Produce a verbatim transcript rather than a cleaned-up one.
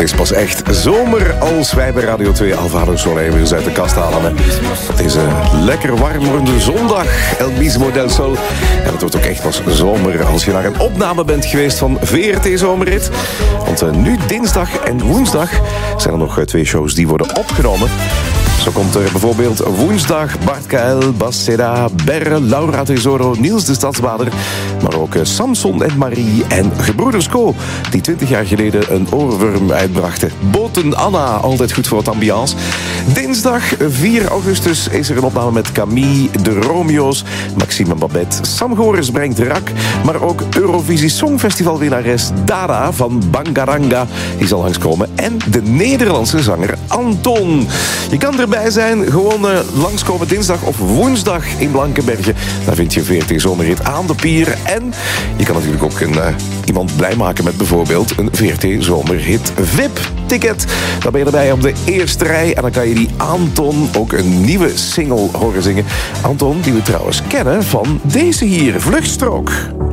is pas echt zomer als wij bij Radio twee Alvaro Soler weer eens uit de kast halen. Hè. Het is een lekker warmende zondag, El Mismo del Sol. En het wordt ook echt pas zomer als je naar een opname bent geweest van V R T Zomerrit. Want uh, nu dinsdag en woensdag zijn er nog uh, twee shows die worden opgenomen. Zo komt er bijvoorbeeld woensdag Bart K L, Bas Seda, Berre, Laura Tesoro, Niels de Stadsbader. Maar ook Samson en Marie en Gebroeders Co. Die twintig jaar geleden een oorworm uitbrachten. Boten Anna, altijd goed voor het ambiance. Dinsdag vier augustus is er een opname met Camille, de Romeo's, Maxime en Babette. Sam Goris brengt Rak, maar ook Eurovisie Songfestivalwinnares Dara van Bangaranga. Die zal langskomen. En de Nederlandse zanger Anton. Je kan er bij zijn, gewoon uh, langskomen dinsdag of woensdag in Blankenberge. Daar vind je V R T Zomerrit aan de pier. En je kan natuurlijk ook een, uh, iemand blij maken met bijvoorbeeld een V R T Zomerhit V I P-ticket. Dan ben je erbij op de eerste rij en dan kan je die Anton ook een nieuwe single horen zingen. Anton, die we trouwens kennen van deze hier, Vluchtstrook.